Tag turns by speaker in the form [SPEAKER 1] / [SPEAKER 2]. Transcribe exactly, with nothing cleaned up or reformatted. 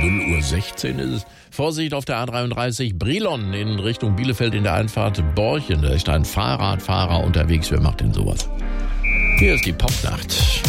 [SPEAKER 1] null Uhr sechzehn ist es. Vorsicht auf der A dreiunddreißig Brilon in Richtung Bielefeld in der Einfahrt Borchen. Da ist ein Fahrradfahrer unterwegs. Wer macht denn sowas? Hier ist die Popnacht.